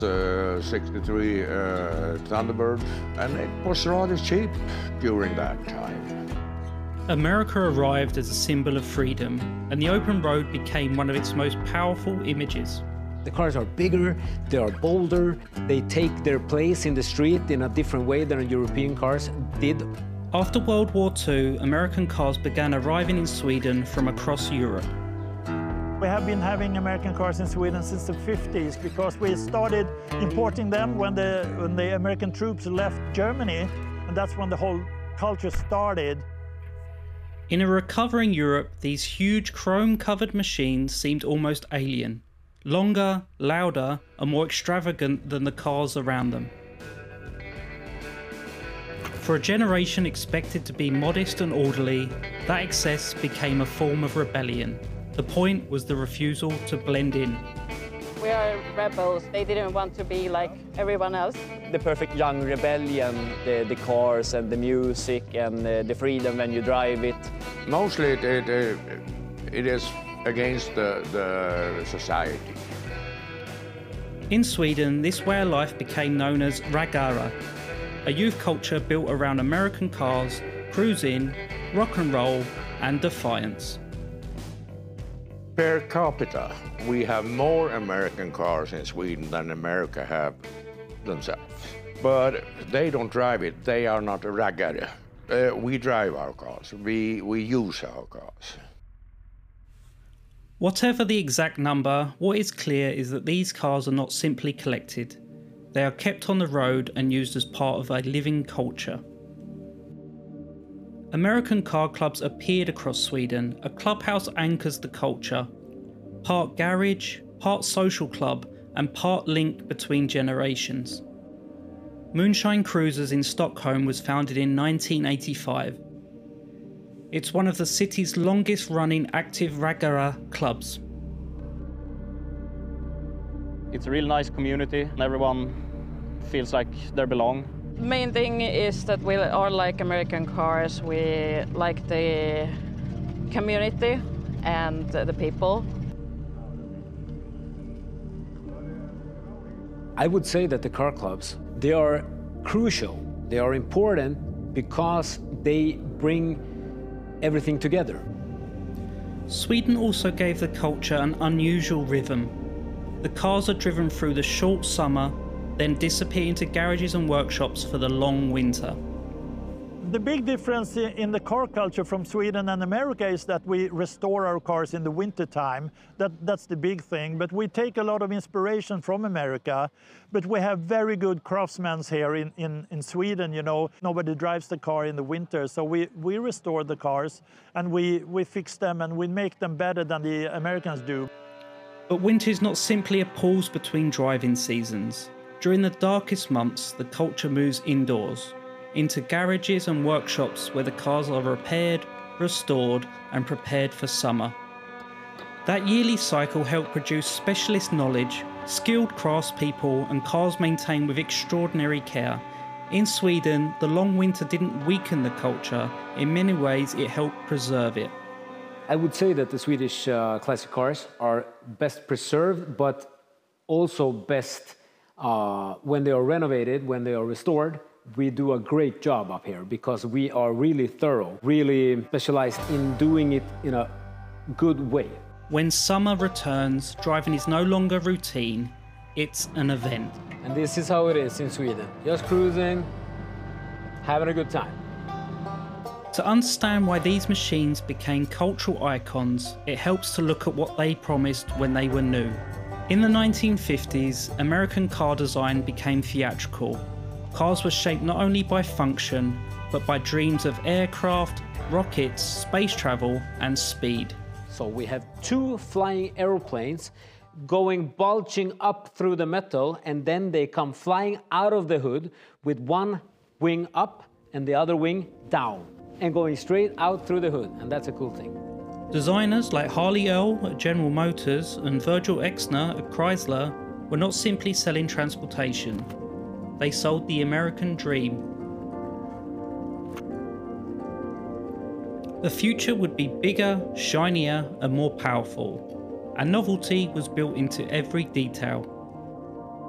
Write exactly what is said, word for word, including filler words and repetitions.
uh, sixty-three uh, Thunderbird, and it was rather cheap during that time. America arrived as a symbol of freedom, and the open road became one of its most powerful images. The cars are bigger, they are bolder, they take their place in the street in a different way than European cars did. After World War Two, American cars began arriving in Sweden from across Europe. We have been having American cars in Sweden since the fifties because we started importing them when the, when the American troops left Germany, and that's when the whole culture started. In a recovering Europe, these huge chrome-covered machines seemed almost alien. Longer, louder, and more extravagant than the cars around them. For a generation expected to be modest and orderly, that excess became a form of rebellion. The point was the refusal to blend in. We are rebels. They didn't want to be like everyone else. The perfect young rebellion, the, the cars and the music and uh, the freedom when you drive it. Mostly it, it, it, it is against the, the society. In Sweden, this way of life became known as raggare, a youth culture built around American cars, cruising, rock and roll, and defiance. Per capita, we have more American cars in Sweden than America have themselves. But they don't drive it, they are not raggare. Uh, we drive our cars, we, we use our cars. Whatever the exact number, what is clear is that these cars are not simply collected. They are kept on the road and used as part of a living culture. American car clubs appeared across Sweden. A clubhouse anchors the culture. Part garage, part social club, and part link between generations. Moonshine Cruisers in Stockholm was founded in nineteen eighty-five. It's one of the city's longest running active raggare clubs. It's a really nice community and everyone feels like they belong. The main thing is that we are like American cars. We like the community and the people. I would say that the car clubs, they are crucial. They are important because they bring everything together. Sweden also gave the culture an unusual rhythm. The cars are driven through the short summer, then disappear into garages and workshops for the long winter. The big difference in the car culture from Sweden and America is that we restore our cars in the winter time. That, that's the big thing, but we take a lot of inspiration from America, but we have very good craftsmen here in, in, in Sweden, you know. Nobody drives the car in the winter, so we, we restore the cars and we, we fix them and we make them better than the Americans do. But winter is not simply a pause between driving seasons. During the darkest months, the culture moves indoors, into garages and workshops where the cars are repaired, restored, and prepared for summer. That yearly cycle helped produce specialist knowledge, skilled craftspeople, and cars maintained with extraordinary care. In Sweden, the long winter didn't weaken the culture. In many ways, it helped preserve it. I would say that the Swedish uh, classic cars are best preserved, but also best uh, when they are renovated, when they are restored. We do a great job up here because we are really thorough, really specialized in doing it in a good way. When summer returns, driving is no longer routine, it's an event. And this is how it is in Sweden. Just cruising, having a good time. To understand why these machines became cultural icons, it helps to look at what they promised when they were new. In the nineteen fifties, American car design became theatrical. Cars were shaped not only by function, but by dreams of aircraft, rockets, space travel, and speed. So we have two flying aeroplanes going bulging up through the metal, and then they come flying out of the hood with one wing up and the other wing down, and going straight out through the hood, and that's a cool thing. Designers like Harley Earl at General Motors and Virgil Exner at Chrysler were not simply selling transportation. They sold the American dream. The future would be bigger, shinier, and more powerful. And novelty was built into every detail.